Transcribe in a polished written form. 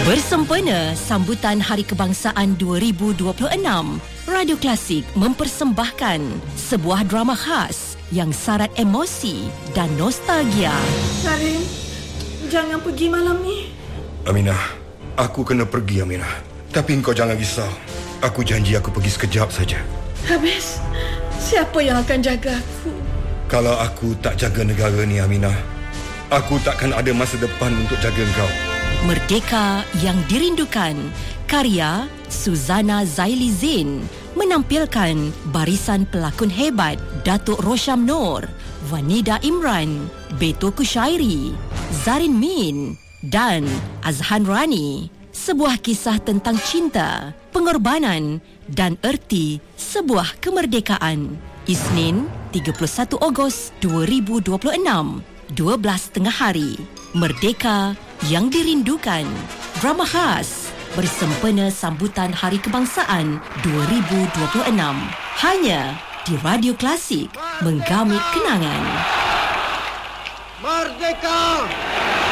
Bersempena sambutan Hari Kebangsaan 2026, Radio Klasik mempersembahkan sebuah drama khas yang syarat emosi dan nostalgia. Sarin, jangan pergi malam ni. Aminah, aku kena pergi, Aminah. Tapi engkau jangan risau. Aku janji aku pergi sekejap saja. Habis, siapa yang akan jaga aku? Kalau aku tak jaga negara ni, Aminah, aku takkan ada masa depan untuk jaga engkau. Merdeka yang dirindukan, karya Suzana Zaili Zain, menampilkan barisan pelakon hebat Datuk Rosham Noor, Vanida Imran, Beto Kushairi, Zarin Min dan Azhan Rani. Sebuah kisah tentang cinta, pengorbanan dan erti sebuah kemerdekaan. Isnin 31 Ogos 2026, 12 tengah hari. Merdeka yang dirindukan, drama khas bersempena sambutan Hari Kebangsaan 2026, hanya di Radio Klasik, menggamit kenangan. Merdeka!